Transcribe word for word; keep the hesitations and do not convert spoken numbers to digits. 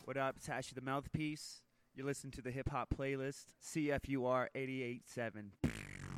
What up? It's Ashy the Mouthpiece. You listen to the Hip Hop Playlist, C F U R eighty-eight point seven.